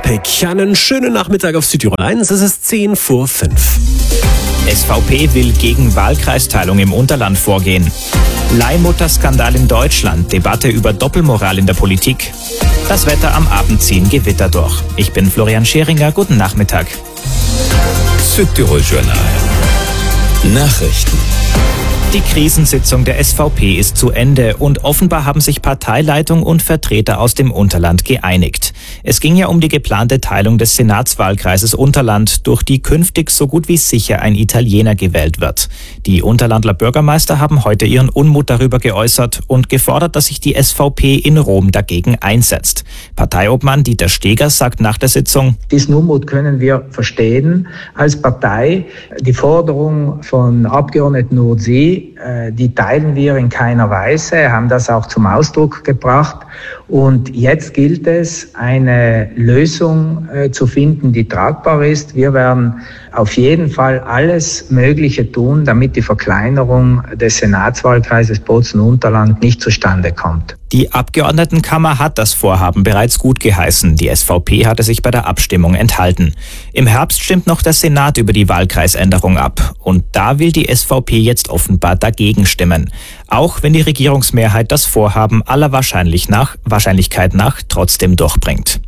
Peck. Einen schönen Nachmittag auf Südtirol 1. Es ist 10 vor 5. SVP will gegen Wahlkreisteilung im Unterland vorgehen. Leihmutterskandal in Deutschland, Debatte über Doppelmoral in der Politik. Das Wetter am Abend ziehen Gewitter durch. Ich bin Florian Scheringer, guten Nachmittag. Südtirol Journal. Nachrichten. Die Krisensitzung der SVP ist zu Ende und offenbar haben sich Parteileitung und Vertreter aus dem Unterland geeinigt. Es ging ja um die geplante Teilung des Senatswahlkreises Unterland, durch die künftig so gut wie sicher ein Italiener gewählt wird. Die Unterlandler Bürgermeister haben heute ihren Unmut darüber geäußert und gefordert, dass sich die SVP in Rom dagegen einsetzt. Parteiobmann Dieter Steger sagt nach der Sitzung: Diesen Unmut können wir verstehen als Partei. Die Forderung von Abgeordneten Ursi, die teilen wir in keiner Weise, haben das auch zum Ausdruck gebracht. Und jetzt gilt es, eine Lösung zu finden, die tragbar ist. Wir werden auf jeden Fall alles Mögliche tun, damit die Verkleinerung des Senatswahlkreises Bozen-Unterland nicht zustande kommt. Die Abgeordnetenkammer hat das Vorhaben bereits gut geheißen. Die SVP hatte sich bei der Abstimmung enthalten. Im Herbst stimmt noch der Senat über die Wahlkreisänderung ab. Und da will die SVP jetzt offenbar dagegen stimmen. Auch wenn die Regierungsmehrheit das Vorhaben aller Wahrscheinlichkeit nach trotzdem durchbringt.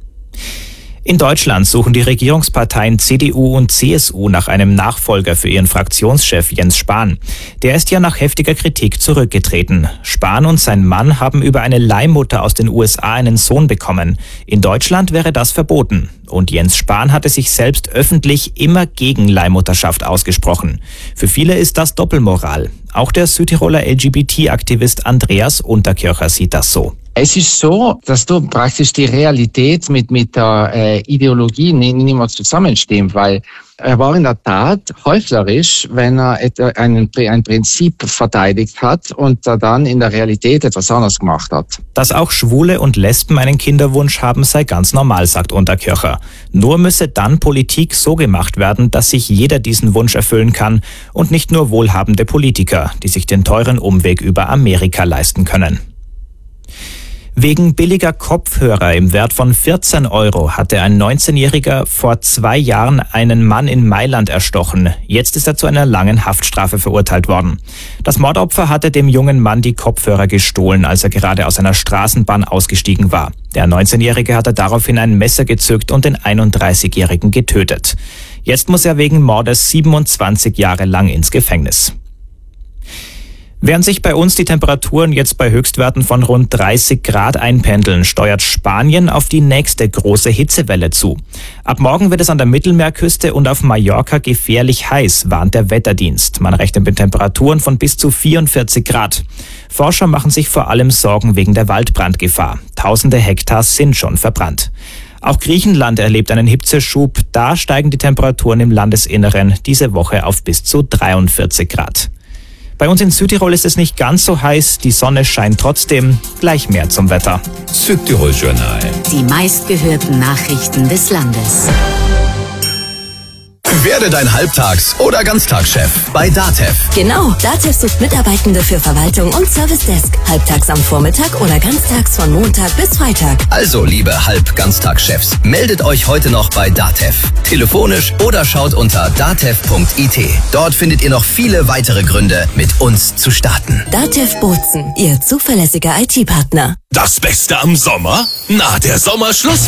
In Deutschland suchen die Regierungsparteien CDU und CSU nach einem Nachfolger für ihren Fraktionschef Jens Spahn. Der ist ja nach heftiger Kritik zurückgetreten. Spahn und sein Mann haben über eine Leihmutter aus den USA einen Sohn bekommen. In Deutschland wäre das verboten. Und Jens Spahn hatte sich selbst öffentlich immer gegen Leihmutterschaft ausgesprochen. Für viele ist das Doppelmoral. Auch der Südtiroler LGBT-Aktivist Andreas Unterkircher sieht das so. Es ist so, dass du praktisch die Realität mit der Ideologie nicht mehr zusammenstehen, weil er war in der Tat heuchlerisch, wenn er ein Prinzip verteidigt hat und er dann in der Realität etwas anderes gemacht hat. Dass auch Schwule und Lesben einen Kinderwunsch haben, sei ganz normal, sagt Unterkircher. Nur müsse dann Politik so gemacht werden, dass sich jeder diesen Wunsch erfüllen kann und nicht nur wohlhabende Politiker, die sich den teuren Umweg über Amerika leisten können. Wegen billiger Kopfhörer im Wert von 14 € hatte ein 19-Jähriger vor 2 Jahren einen Mann in Mailand erstochen. Jetzt ist er zu einer langen Haftstrafe verurteilt worden. Das Mordopfer hatte dem jungen Mann die Kopfhörer gestohlen, als er gerade aus einer Straßenbahn ausgestiegen war. Der 19-Jährige hatte daraufhin ein Messer gezückt und den 31-Jährigen getötet. Jetzt muss er wegen Mordes 27 Jahre lang ins Gefängnis. Während sich bei uns die Temperaturen jetzt bei Höchstwerten von rund 30 Grad einpendeln, steuert Spanien auf die nächste große Hitzewelle zu. Ab morgen wird es an der Mittelmeerküste und auf Mallorca gefährlich heiß, warnt der Wetterdienst. Man rechnet mit Temperaturen von bis zu 44 Grad. Forscher machen sich vor allem Sorgen wegen der Waldbrandgefahr. Tausende Hektar sind schon verbrannt. Auch Griechenland erlebt einen Hitzeschub. Da steigen die Temperaturen im Landesinneren diese Woche auf bis zu 43 Grad. Bei uns in Südtirol ist es nicht ganz so heiß, die Sonne scheint trotzdem. Gleich mehr zum Wetter. Südtirol Journal. Die meistgehörten Nachrichten des Landes. Werde dein Halbtags- oder Ganztagschef bei DATEV. Genau, DATEV sucht Mitarbeitende für Verwaltung und Service Desk. Halbtags am Vormittag oder ganztags von Montag bis Freitag. Also, liebe Halb-Ganztagschefs, meldet euch heute noch bei DATEV. Telefonisch oder schaut unter datev.it. Dort findet ihr noch viele weitere Gründe, mit uns zu starten. DATEV Bozen, Ihr zuverlässiger IT-Partner. Das Beste am Sommer? Na, der Sommerschlussverkauf.